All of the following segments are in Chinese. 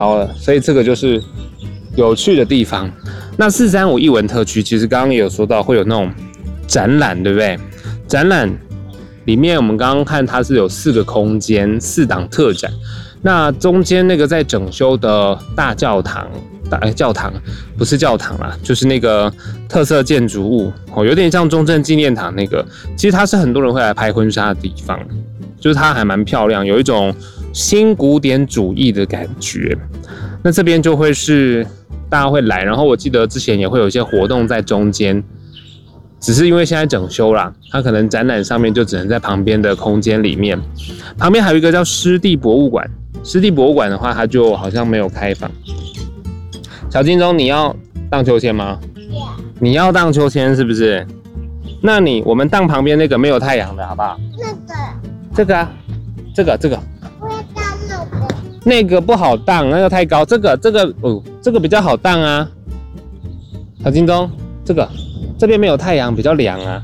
好了，所以这个就是有趣的地方。那435艺文特区其实刚刚也有说到会有那种展览，对不对？展览里面我们刚刚看它是有4个空间，4档特展。那中间那个在整修的大教堂，教堂不是教堂啦，就是那个特色建筑物哦，有点像中正纪念堂那个。其实它是很多人会来拍婚纱的地方，就是它还蛮漂亮，有一种新古典主义的感觉。那这边就会是大家会来，然后我记得之前也会有一些活动在中间，只是因为现在整修啦，它可能展览上面就只能在旁边的空间里面。旁边还有一个叫湿地博物馆，湿地博物馆的话，它就好像没有开放。小金钟，你要荡秋千吗？你要荡秋千是不是？那我们荡旁边那个没有太阳的好不好？这个啊，这个。 我要荡那个。 那个不好荡，那个太高。这个这个比较好荡啊。小金钟，这边没有太阳，比较凉啊。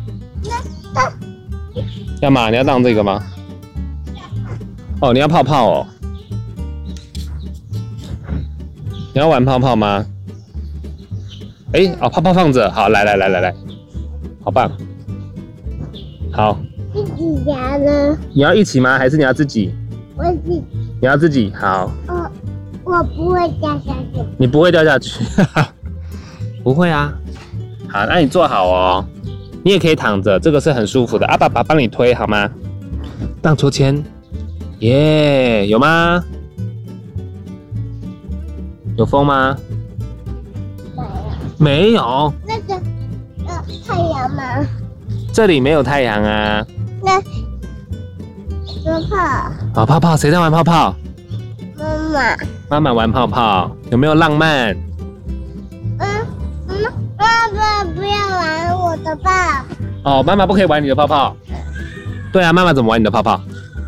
要吗？你要荡这个吗？哦，你要泡泡哦。你要玩泡泡吗？泡泡放着，好，来，好棒。好。 自己夹呢？ 你要一起吗？还是你要自己？ 我自己。 你要自己，好。 我不会掉下去。 你不会掉下去？不会啊。好，那你坐好哦。你也可以躺着，这个是很舒服的。爸爸帮你推好吗？荡秋千，耶，有吗？有风吗？没有。 那个太阳吗？ 这里没有太阳啊。 那泡泡。 泡泡，谁在玩泡泡？ 妈妈。 妈妈玩泡泡，有没有浪漫？ 妈妈不要玩我的泡。 哦，妈妈不可以玩你的泡泡。对啊，妈妈怎么玩你的泡泡？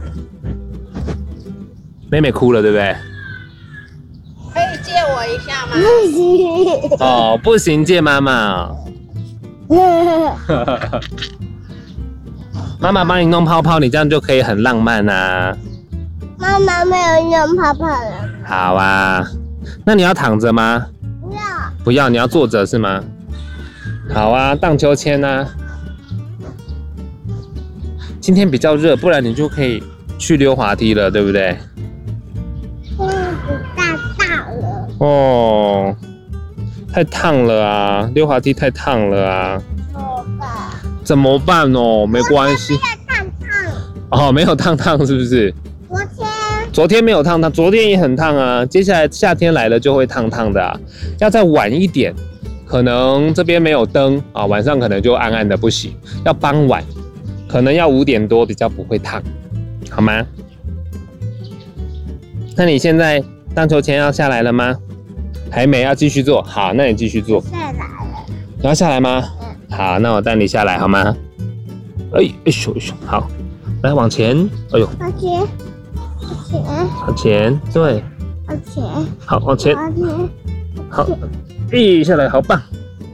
妹妹哭了，对不对？ 可以借我一下吗？ 哦，不行，借妈妈。妈妈帮你弄泡泡，你这样就可以很浪漫啊。 妈妈没有用泡泡了。 好啊，那你要躺着吗？ 不要。 不要，你要坐着是吗？好啊，荡秋千啊。今天比较热，不然你就可以去溜滑梯了，对不对？ 肚子大了。 哦，太烫了啊！溜滑梯太烫了啊！怎么办哦？没关系。哦，没有烫是不是？昨天没有烫，昨天也很烫啊。接下来夏天来了就会烫的啊。要再晚一点，可能这边没有灯啊，晚上可能就暗暗的不行。要傍晚，可能要5点多比较不会烫，好吗？那你现在荡秋千要下来了吗？还没，要继续做。好，那你继续做。 下来了。 你要下来吗？好，那我带你下来好吗？好，来往前。往前，对。好，往前。好，下来，好棒。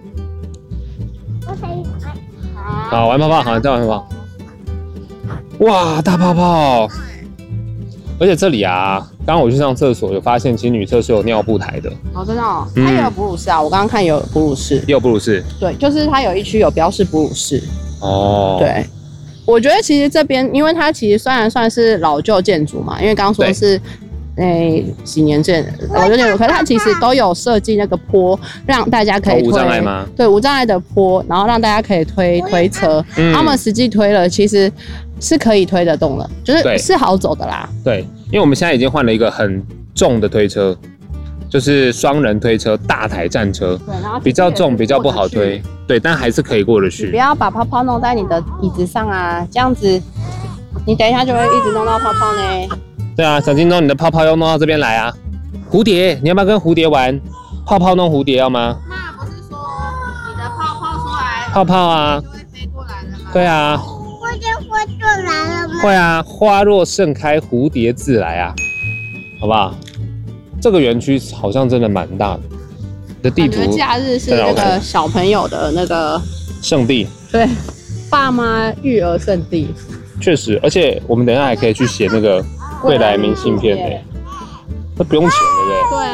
好，玩泡泡，好，再玩泡泡。哇，大泡泡！而且这里啊，刚刚我去上厕所，有发现其实女厕是有尿布台的。 哦，真的哦，它也有哺乳室啊，我刚刚看有哺乳室。 也有哺乳室。 对，就是它有一区有标示哺乳室。 哦。 对，我觉得其实这边，因为它其实虽然算是老旧建筑嘛，因为刚刚说是，几年前老旧建筑，可是它其实都有设计那个坡，让大家可以推。 无障碍吗？ 对，无障碍的坡，然后让大家可以推车。他们实际推了，其实是可以推得动的，就是好走的啦。 对，因为我们现在已经换了一个很重的推车，就是双人推车，大台战车， 对，然后比较重，比较不好推，对，但还是可以过得去。 不要把泡泡弄在你的椅子上啊，这样子你等一下就会一直弄到泡泡呢。 对啊，小金钟，你的泡泡要弄到这边来啊。蝴蝶，你要不要跟蝴蝶玩？泡泡弄蝴蝶要吗？ 那不是说你的泡泡出来， 泡泡啊， 就会飞过来了吗？ 对啊。 蝴蝶飞过来了吗？ 会啊，花若盛开，蝴蝶自来啊，好不好？这个园区好像真的蛮大的，的地图。 假日是那个小朋友的那个圣地， 对，爸妈育儿圣地。 确实，而且我们等一下还可以去写那个未来明信片那不用钱，对不对？ 对